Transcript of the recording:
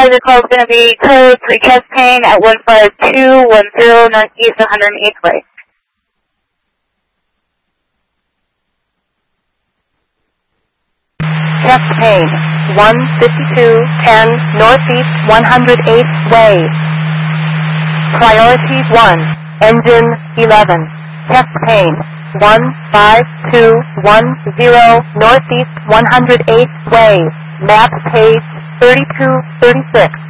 the call is going to be code for chest pain at 15210 Northeast 108th Way. Chest pain, 15210 Northeast 108th Way. Priority 1, engine 11. Chest pain, 15210 Northeast 108th Way. Map page 3236.